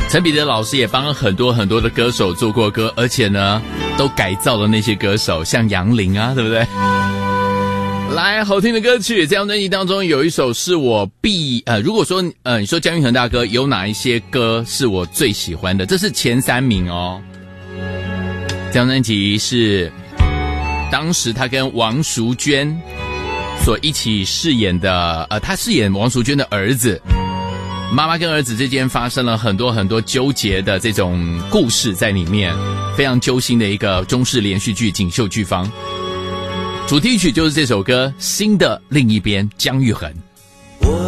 陈彼得老师也帮很多很多的歌手做过歌，而且呢都改造了那些歌手，像杨林啊，对不对？来，好听的歌曲，这张专辑当中有一首是我如果说你说姜育恒大哥有哪一些歌是我最喜欢的，这是前3名哦。这张专辑是当时他跟王淑娟所一起饰演的，他饰演王淑娟的儿子，妈妈跟儿子之间发生了很多很多纠结的这种故事在里面，非常揪心的一个中式连续剧《锦绣剧坊》。主题曲就是这首歌《心的另一边》，姜育恒。